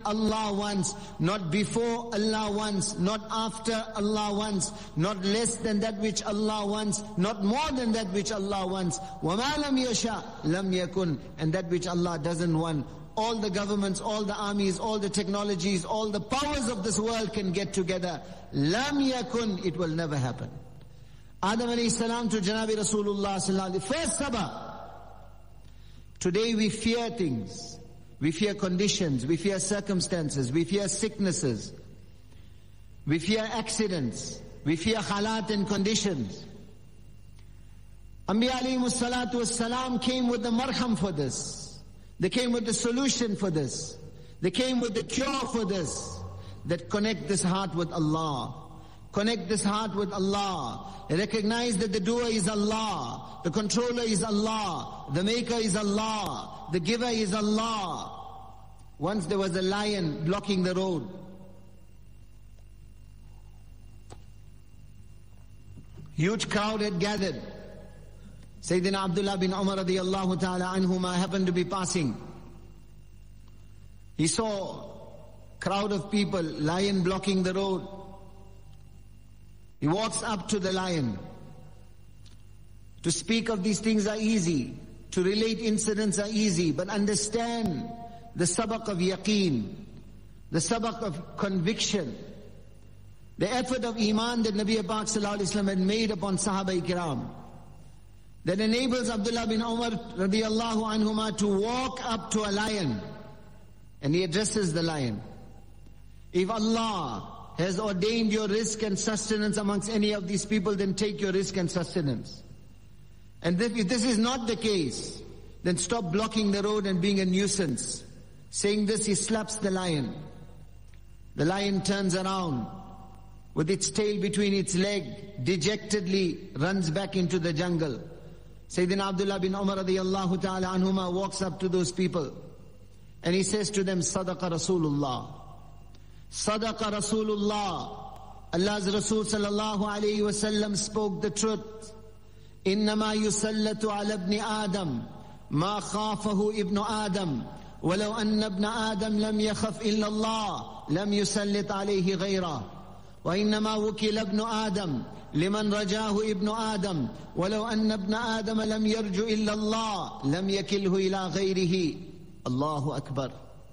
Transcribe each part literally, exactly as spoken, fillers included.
Allah wants, not before Allah wants, not after Allah wants, not less than that which Allah wants, not more than that which Allah wants. وَمَا لَمْ يَشَاء لَمْ يَكُنْ. And that which Allah doesn't want. All the governments, all the armies, all the technologies, all the powers of this world can get together. لَمْ يَكُنْ. It will never happen. Adam alayhi salam to Janabi Rasulullah sallallahu alaihi wasallam. First sabah. Today we fear things. We fear conditions, we fear circumstances, we fear sicknesses, we fear accidents, we fear halat and conditions. Anbiya alayhimu salatu wassalam came with the marham for this. They came with the solution for this. They came with the cure for this. That connect this heart with Allah. Connect this heart with Allah. Recognize that the doer is Allah. The controller is Allah. The maker is Allah. The giver is Allah. Once there was a lion blocking the road. Huge crowd had gathered. Sayyidina Abdullah bin Umar radiyallahu ta'ala anhuma happened to be passing. He saw crowd of people, lion blocking the road. He walks up to the lion. To speak of these things are easy. To relate incidents are easy. But understand the sabaq of yaqeen. The sabaq of conviction. The effort of iman that Nabi Pak sallallahu alaihi wasallam had made upon Sahaba Ikram. That enables Abdullah bin Umar radiyallahu anhuma to walk up to a lion. And he addresses the lion. If Allah has ordained your risk and sustenance amongst any of these people, then take your risk and sustenance. And if this is not the case, then stop blocking the road and being a nuisance. Saying this, he slaps the lion. The lion turns around with its tail between its leg, dejectedly runs back into the jungle. Sayyidina Abdullah bin Umar radiyallahu ta'ala anhuma walks up to those people and he says to them, Sadaqa Rasulullah. Sadaqa Rasulullah. Allah's Rasul sallallahu alayhi wa sallam spoke the truth. إنما يسلط على ابن آدم ما خافه ابن آدم ولو أن ابن آدم لم يخف إلا الله لم يسلط عليه غيره وإنما وكل ابن آدم لمن رجاه ابن آدم ولو أن ابن آدم لم يرجو إلا الله لم يكله إلى غيره. Allahu Akbar.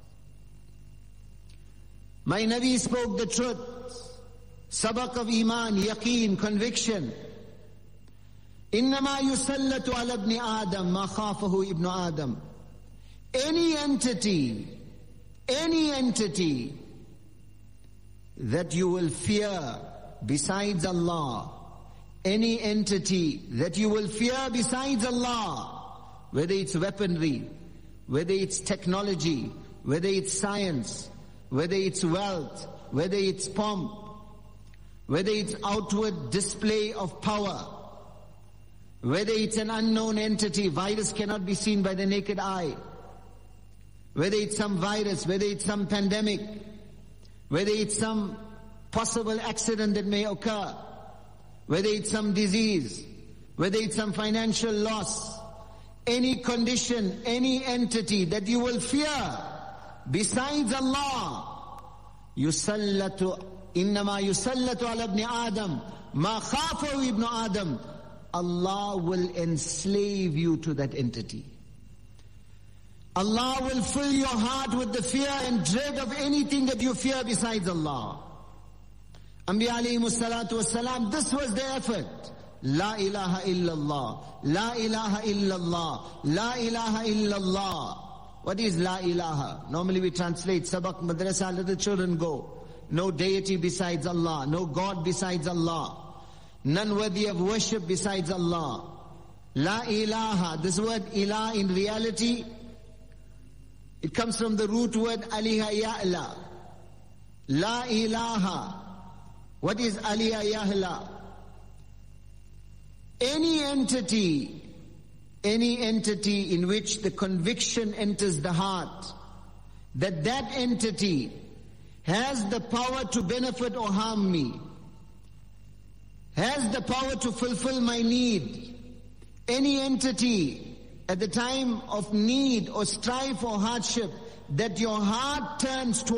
My Nabi spoke the truth. Sabaq of iman, yaqeen, conviction. إنما يسلط على ابن آدم ما خافه ابن آدم. Any entity, any entity that you will fear besides Allah, any entity that you will fear besides Allah, whether it's weaponry, whether it's technology, whether it's science, whether it's wealth, whether it's pomp, whether it's outward display of power, whether it's an unknown entity, virus cannot be seen by the naked eye, whether it's some virus, whether it's some pandemic, whether it's some possible accident that may occur, whether it's some disease, whether it's some financial loss, any condition, any entity that you will fear besides Allah, yusallatu, innama yusallatu ala ibn Adam, ma khafahu ibn Adam, Allah will enslave you to that entity. Allah will fill your heart with the fear and dread of anything that you fear besides Allah. Anbiya alayhimu salatu wassalam, this was their effort. La ilaha illallah, la ilaha illallah, la ilaha illallah. What is la ilaha? Normally we translate, sabak madrasa, little children go. No deity besides Allah, no God besides Allah. None worthy of worship besides Allah. La ilaha, this word ilah in reality, it comes from the root word aliha ya'la. La ilaha. What is aliha ya'la? Any entity, any entity in which the conviction enters the heart that that entity has the power to benefit or harm me, has the power to fulfill my need. Any entity at the time of need or strife or hardship that your heart turns towards